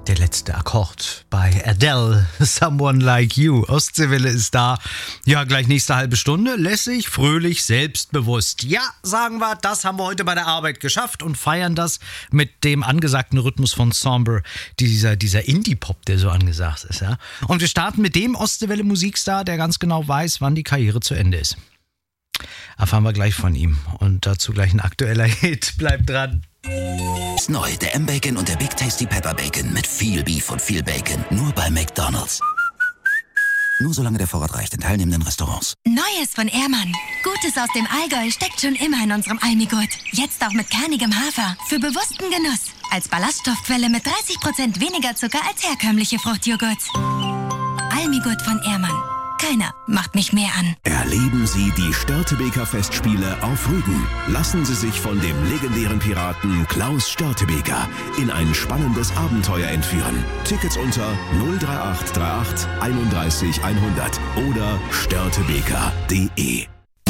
Der letzte Akkord bei Adele, Someone Like You. Ostseewelle ist da. Ja, gleich nächste halbe Stunde. Lässig, fröhlich, selbstbewusst. Ja, sagen wir, das haben wir heute bei der Arbeit geschafft und feiern das mit dem angesagten Rhythmus von Sombre, dieser Indie-Pop, der so angesagt ist. Ja? Und wir starten mit dem Ostseewelle-Musikstar, der ganz genau weiß, wann die Karriere zu Ende ist. Erfahren wir gleich von ihm. Und dazu gleich ein aktueller Hit. Bleibt dran. Ist neu, der M-Bacon und der Big Tasty Pepper Bacon mit viel Beef und viel Bacon. Nur bei McDonald's. Nur solange der Vorrat reicht in teilnehmenden Restaurants. Neues von Ehrmann. Gutes aus dem Allgäu steckt schon immer in unserem Almigurt. Jetzt auch mit kernigem Hafer. Für bewussten Genuss. Als Ballaststoffquelle mit 30% weniger Zucker als herkömmliche Fruchtjoghurts. Almigurt von Ehrmann. Keiner macht mich mehr an. Erleben Sie die Störtebeker Festspiele auf Rügen. Lassen Sie sich von dem legendären Piraten Klaus Störtebeker in ein spannendes Abenteuer entführen. Tickets unter 03838 31 100 oder störtebeker.de.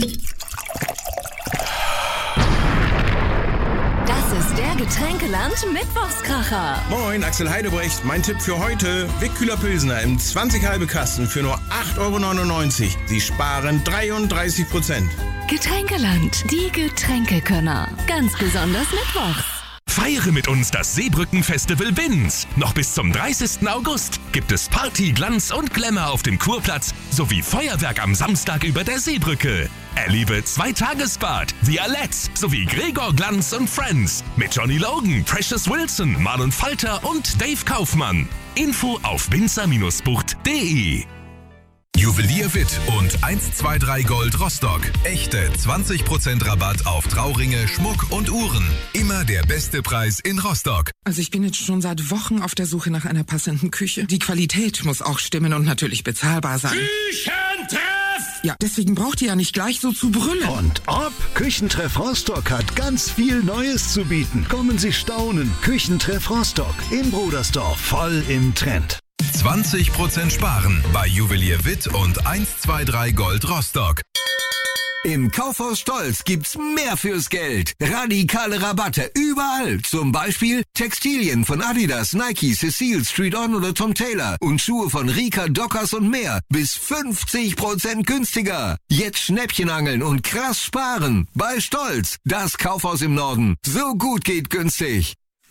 Das ist der Getränkeland Mittwochskracher. Moin, Axel Heidebrecht. Mein Tipp für heute: Wickkühler Pilsner im 20 halbe Kasten für nur 8,99 €. Sie sparen 33%. Getränkeland, die Getränkekönner. Ganz besonders mittwochs. Feiere mit uns das Seebrücken-Festival Binz. Noch bis zum 30. August gibt es Party, Glanz und Glamour auf dem Kurplatz sowie Feuerwerk am Samstag über der Seebrücke. Erlebe 2-Tagesbad, The Alex sowie Gregor Glanz und Friends mit Johnny Logan, Precious Wilson, Marlon Falter und Dave Kaufmann. Info auf binzer-bucht.de. Juwelier Witt und 123 Gold Rostock. Echte 20% Rabatt auf Trauringe, Schmuck und Uhren. Immer der beste Preis in Rostock. Also ich bin jetzt schon seit Wochen auf der Suche nach einer passenden Küche. Die Qualität muss auch stimmen und natürlich bezahlbar sein. Küchentreff! Ja, deswegen braucht ihr ja nicht gleich so zu brüllen. Und ob? Küchentreff Rostock hat ganz viel Neues zu bieten. Kommen Sie staunen. Küchentreff Rostock in Brudersdorf. Voll im Trend. 20% sparen bei Juwelier Witt und 123 Gold Rostock. Im Kaufhaus Stolz gibt's mehr fürs Geld. Radikale Rabatte überall. Zum Beispiel Textilien von Adidas, Nike, Cecile, Street On oder Tom Taylor. Und Schuhe von Rika, Dockers und mehr. Bis 50% günstiger. Jetzt Schnäppchen angeln und krass sparen. Bei Stolz. Das Kaufhaus im Norden. So gut geht günstig.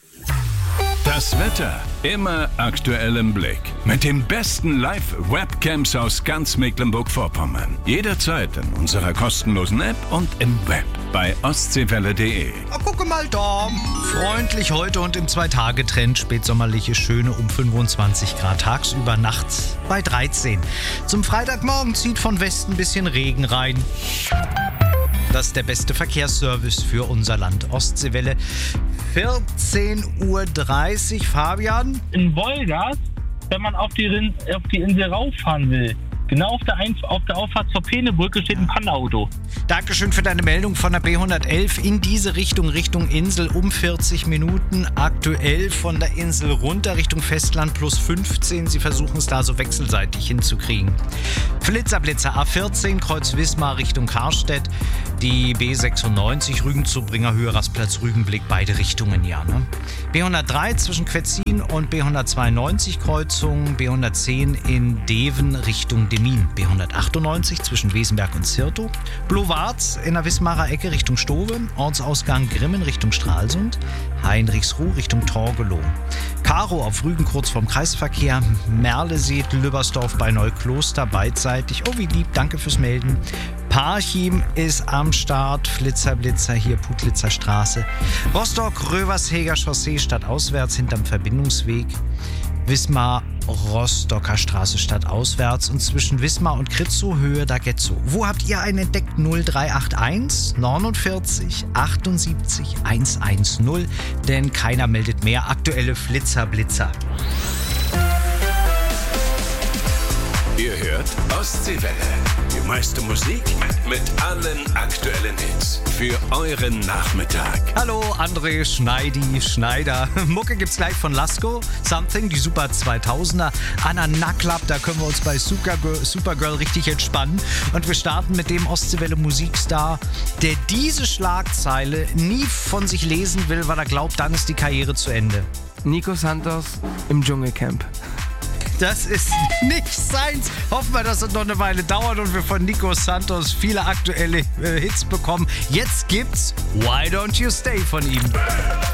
Das Wetter immer aktuell im Blick. Mit den besten Live-Webcams aus ganz Mecklenburg-Vorpommern. Jederzeit in unserer kostenlosen App und im Web bei ostseewelle.de. Oh, gucke mal da. Freundlich heute und im 2-Tage-Trend. Spätsommerliche Schöne um 25 Grad. Tagsüber nachts bei 13. Zum Freitagmorgen zieht von Westen ein bisschen Regen rein. Das ist der beste Verkehrsservice für unser Land. Ostseewelle, 14:30 Uhr. Fabian? In Wolgast, wenn man auf die Insel rauffahren will, genau auf der Auffahrt zur Peenebrücke steht ein Pannauto. Dankeschön für deine Meldung von der B111 in diese Richtung Insel um 40 Minuten. Aktuell von der Insel runter Richtung Festland plus 15. Sie versuchen es da so wechselseitig hinzukriegen. Blitzer A14 Kreuz Wismar Richtung Karstedt. Die B96 Rügen-Zubringer Höhe Rastplatz Rügenblick, beide Richtungen ja. Ne? B103 zwischen Quetzin und B192 Kreuzung. B110 in Deven Richtung Demin. B198 zwischen Wesenberg und Zirtow. Blowarz in der Wismarer Ecke Richtung Stowe. Ortsausgang Grimmen Richtung Stralsund. Heinrichsruh Richtung Torgelow. Karo auf Rügen kurz vorm Kreisverkehr. Merleseed, Lübbersdorf bei Neukloster beidseitig. Oh, wie lieb, danke fürs Melden. Parchim ist am Start. Blitzer hier, Putlitzer Straße. Rostock, Röversheger Chaussee stadtauswärts hinterm Verbindungsweg. Wismar, Rostocker Straße stadtauswärts und zwischen Wismar und Kritzow Höhe, da geht's so. Wo habt ihr einen entdeckt? 0381 49 78 110, denn keiner meldet mehr. Aktuelle Blitzer. Ihr hört Ostseewelle. Die meiste Musik mit allen aktuellen Hits. Für euren Nachmittag. Hallo, André Schneider. Mucke gibt's gleich von Lasko. Something, die Super 2000er. Anna Naklab, da können wir uns bei Supergirl richtig entspannen. Und wir starten mit dem Ostseewelle Musikstar, der diese Schlagzeile nie von sich lesen will, weil er glaubt, dann ist die Karriere zu Ende. Nico Santos im Dschungelcamp. Das ist nicht seins. Hoffen wir, dass es noch eine Weile dauert und wir von Nico Santos viele aktuelle Hits bekommen. Jetzt gibt's Why Don't You Stay von ihm.